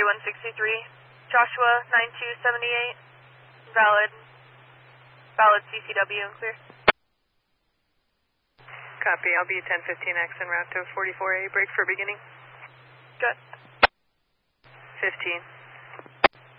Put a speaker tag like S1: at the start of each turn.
S1: 4163, Joshua 9278, valid CCW and clear.
S2: Copy, I'll be 1015X en route to 44A, break for beginning.
S1: Good.
S2: 15.